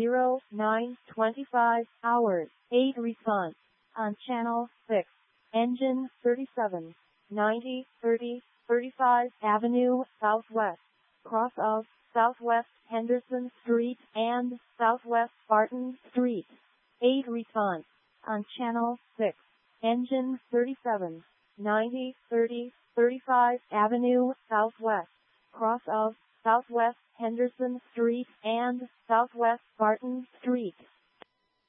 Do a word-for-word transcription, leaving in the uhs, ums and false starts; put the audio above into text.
zero nine twenty-five hours. eight response on channel six. Engine thirty-seven ninety thirty thirty-five Avenue Southwest, cross of Southwest Henderson Street and Southwest Barton Street. eight response on channel six. Engine thirty-seven ninety thirty thirty-five Avenue Southwest, cross of Southwest Henderson Street and Southwest Barton Street.